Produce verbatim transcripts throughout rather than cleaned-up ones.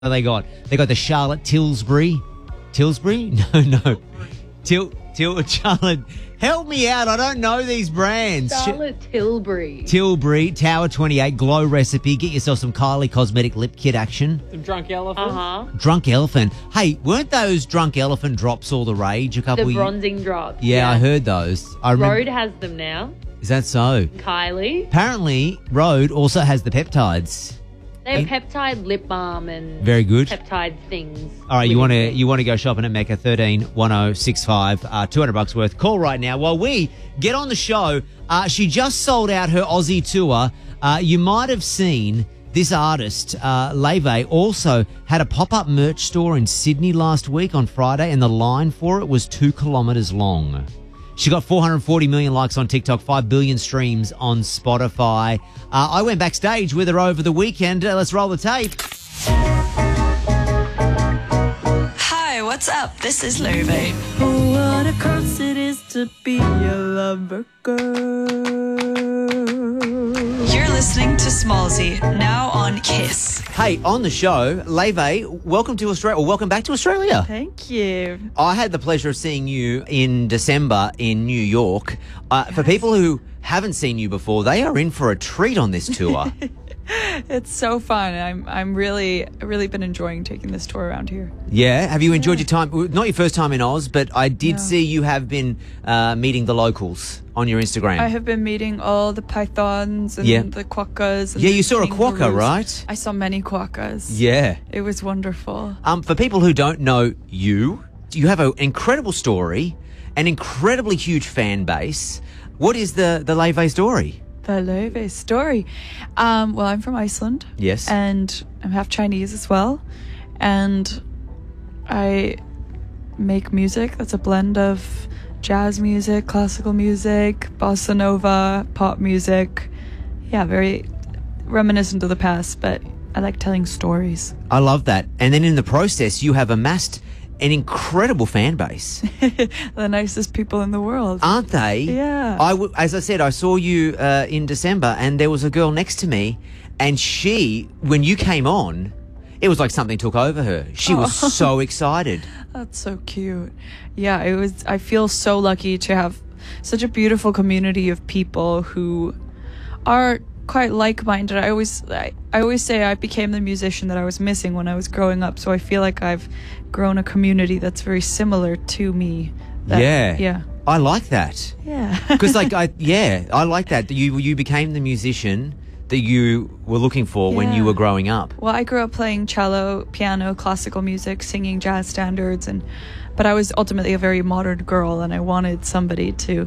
they got? They got the Charlotte Tilbury. Tilbury? No, no. Til, Til, Charlotte. Help me out. I don't know these brands. Charlotte Tilbury. Tilbury, Tower twenty-eight, Glow Recipe. Get yourself some Kylie Cosmetic Lip Kit action. The Drunk Elephant. Uh-huh. Drunk Elephant. Hey, weren't those Drunk Elephant drops all the rage a couple The of bronzing drops. Yeah, I heard those. I remember. Rode has them now. Is that so? Kylie. Apparently, Rode also has the peptides. They have peptide lip balm and Very good. peptide things. All right, you want to you want to go shopping at Mecca, thirteen one oh six five, uh, two hundred bucks worth. Call right now while we get on the show. Uh, she just sold out her Aussie tour. Uh, you might have seen this artist, uh, Leve, also had a pop-up merch store in Sydney last week on Friday, and the line for it was two kilometres long. She got four hundred forty million likes on TikTok, five billion streams on Spotify. Uh, I went backstage with her over the weekend. Uh, let's roll the tape. Hi, what's up? This is Love. What a curse it is to be a lover girl. You're listening to Smallsy, now on Kiss. Hey, on the show, Leve, welcome to Australia, or welcome back to Australia. Thank you. I had the pleasure of seeing you in December in New York. Uh, yes. For people who haven't seen you before, they are in for a treat on this tour. It's so fun. I'm I'm really really been enjoying taking this tour around here. Yeah, have you enjoyed yeah. your time? Not your first time in Oz, but I did no. see you have been uh, meeting the locals on your Instagram. I have been meeting all the pythons and yeah. the quokkas. And yeah, the you saw kangaroos. a quokka, right? I saw many quokkas. Yeah, it was wonderful. Um, for people who don't know you, you have an incredible story, an incredibly huge fan base. What is the the Leve story? The Leve story. Um, well, I'm from Iceland. Yes. And I'm half Chinese as well. And I make music that's a blend of jazz music, classical music, bossa nova, pop music. Yeah, very reminiscent of the past, but I like telling stories. I love that. And then in the process, you have amassed an incredible fan base. The nicest people in the world. Aren't they? Yeah. I w- as I said, I saw you uh, in December, and there was a girl next to me, and she, when you came on, it was like something took over her. She oh. was so excited. That's so cute. Yeah, it was. I feel so lucky to have such a beautiful community of people who are quite like-minded. I always, I, I always say I became the musician that I was missing when I was growing up. So I feel like I've grown a community that's very similar to me. That, yeah, yeah. I like that. Yeah, because like I, yeah, I like that. You you became the musician that you were looking for yeah. when you were growing up. Well, I grew up playing cello, piano, classical music, singing jazz standards, and but I was ultimately a very modern girl, and I wanted somebody to.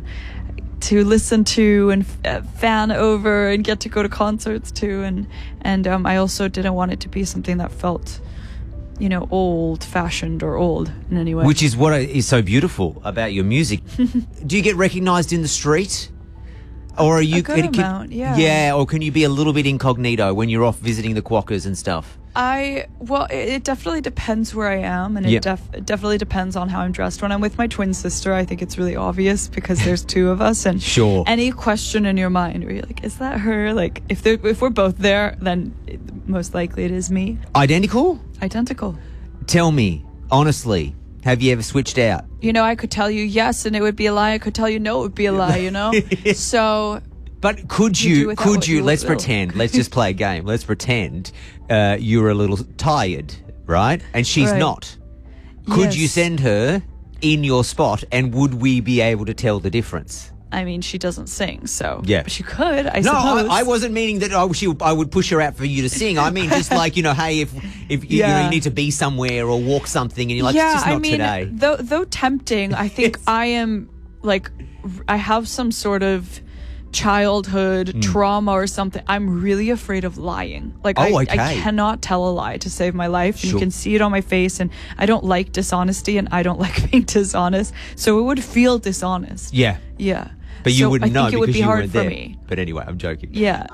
to listen to and f- fan over and get to go to concerts to, and and um, I also didn't want it to be something that felt, you know, old-fashioned or old in any way. Which is what is so beautiful about your music. Do you get recognised in the street? Or are you... A good can, amount, yeah. Yeah, or can you be a little bit incognito when you're off visiting the quokkas and stuff? I, well, it, it definitely depends where I am, and it, yep. def- it definitely depends on how I'm dressed. When I'm with my twin sister, I think it's really obvious because there's two of us, and sure. any question in your mind where you're like, is that her? Like, if they're, if we're both there, then it, most likely it is me. Identical? Identical. Tell me, honestly, have you ever switched out? You know, I could tell you yes, and it would be a lie. I could tell you no, it would be a lie, you know? So... But could you, you could you, you let's will. pretend, let's just play a game. Let's pretend uh, you're a little tired, right? And she's right. not. Could yes. you send her in your spot, and would we be able to tell the difference? I mean, she doesn't sing, so yeah. But she could, I no, suppose. No, I, I wasn't meaning that oh, she, I would push her out for you to sing. I mean, just like, you know, hey, if if you, yeah. you, know, you need to be somewhere or walk something, and you're like, yeah, it's just not I mean, today. Though, though tempting, I think I am, like, I have some sort of childhood mm. trauma or something. I'm really afraid of lying. Like, oh, I, okay. I cannot tell a lie to save my life. Sure. And you can see it on my face, and I don't like dishonesty, and I don't like being dishonest. So it would feel dishonest. Yeah. Yeah. But you so wouldn't I know think it would because be you hard weren't for there. me. But anyway, I'm joking. Yeah.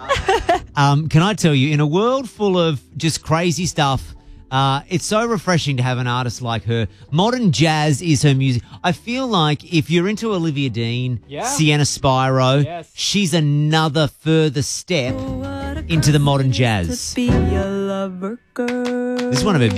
um, can I tell you, in a world full of just crazy stuff, Uh, it's so refreshing to have an artist like her. Modern jazz is her music. I feel like if you're into Olivia Dean, yeah. Sienna Spiro, yes. she's another further step into the modern jazz. To be a lover girl. This is one of her